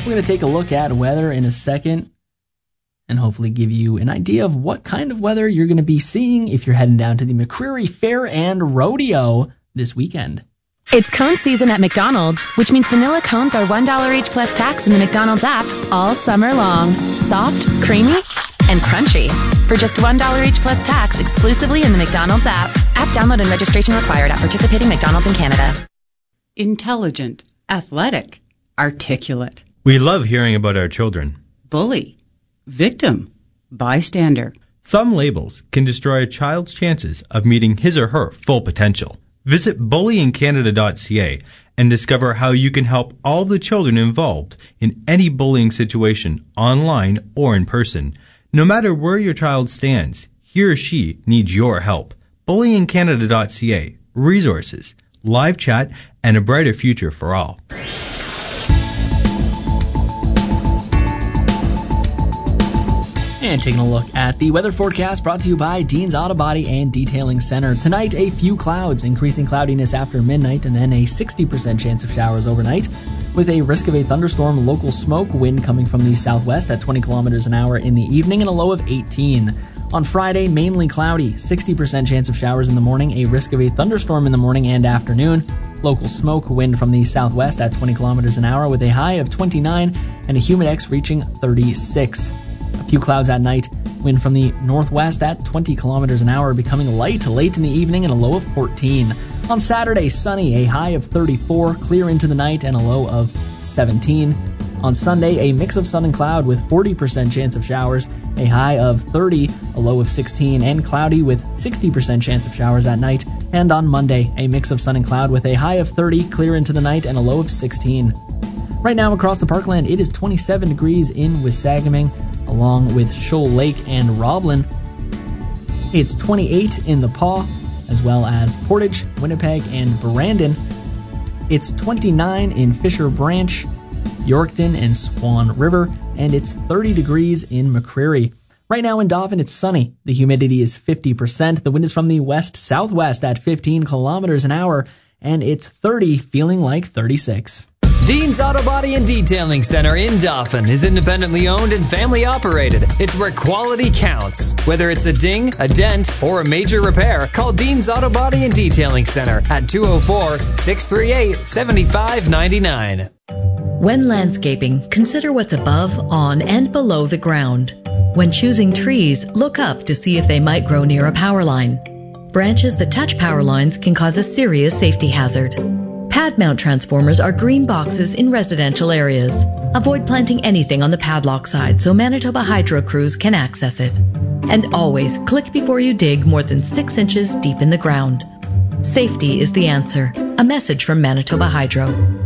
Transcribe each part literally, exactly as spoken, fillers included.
We're going to take a look at weather in a second and hopefully give you an idea of what kind of weather you're going to be seeing if you're heading down to the McCreary Fair and Rodeo this weekend. It's cone season at McDonald's, which means vanilla cones are one dollar each plus tax in the McDonald's app all summer long. Soft, creamy, and crunchy. For just one dollar each plus tax exclusively in the McDonald's app. App download and registration required at participating McDonald's in Canada. Intelligent, athletic, articulate. We love hearing about our children. Bully, victim, bystander. Some labels can destroy a child's chances of meeting his or her full potential. Visit bullying canada dot c a and discover how you can help all the children involved in any bullying situation, online or in person. No matter where your child stands, he or she needs your help. bullying canada dot c a. Resources, live chat, and a brighter future for all. And taking a look at the weather forecast brought to you by Dean's Auto Body and Detailing Center. Tonight, a few clouds, increasing cloudiness after midnight, and then a sixty percent chance of showers overnight, with a risk of a thunderstorm, local smoke, wind coming from the southwest at twenty kilometers an hour in the evening, and a low of eighteen. On Friday, mainly cloudy, sixty percent chance of showers in the morning, a risk of a thunderstorm in the morning and afternoon, local smoke, wind from the southwest at twenty kilometers an hour with a high of twenty-nine, and a humidex reaching thirty-six. A few clouds at night, wind from the northwest at twenty kilometers an hour, becoming light late in the evening and a low of fourteen. On Saturday, sunny, a high of thirty-four, clear into the night and a low of seventeen. On Sunday, a mix of sun and cloud with forty percent chance of showers, a high of thirty, a low of sixteen, and cloudy with sixty percent chance of showers at night. And on Monday, a mix of sun and cloud with a high of thirty, clear into the night and a low of sixteen. Right now across the parkland, it is twenty-seven degrees in Wisagaming, along with Shoal Lake and Roblin. It's twenty-eight in the Paw, as well as Portage, Winnipeg, and Brandon. It's twenty-nine in Fisher Branch, Yorkton, and Swan River, and it's thirty degrees in McCreary. Right now in Dauphin, it's sunny. The humidity is fifty percent. The wind is from the west-southwest at fifteen kilometers an hour, and it's thirty, feeling like thirty-six. Dean's Auto Body and Detailing Center in Dauphin is independently owned and family operated. It's where quality counts. Whether it's a ding, a dent, or a major repair, call Dean's Auto Body and Detailing Center at two oh four, six three eight, seven five nine nine. When landscaping, consider what's above, on, and below the ground. When choosing trees, look up to see if they might grow near a power line. Branches that touch power lines can cause a serious safety hazard. Pad mount transformers are green boxes in residential areas. Avoid planting anything on the padlock side so Manitoba Hydro crews can access it. And always click before you dig more than six inches deep in the ground. Safety is the answer. A message from Manitoba Hydro.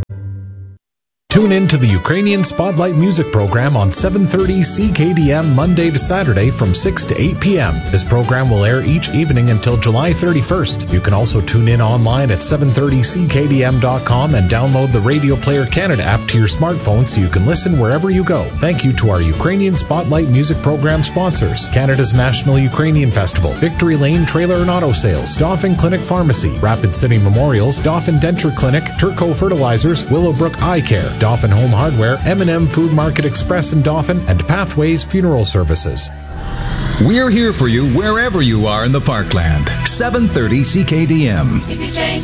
Tune in to the Ukrainian Spotlight Music Program on seven thirty C K D M Monday to Saturday from six to eight p.m. This program will air each evening until July thirty-first. You can also tune in online at seven thirty C K D M dot com and download the Radio Player Canada app to your smartphone so you can listen wherever you go. Thank you to our Ukrainian Spotlight Music Program sponsors: Canada's National Ukrainian Festival, Victory Lane Trailer and Auto Sales, Dauphin Clinic Pharmacy, Rapid City Memorials, Dauphin Denture Clinic, Turco Fertilizers, Willowbrook Eye Care, Dauphin Home Hardware, M and M Food Market Express in Dauphin, and Pathways Funeral Services. We're here for you wherever you are in the Parkland. seven thirty C K D M.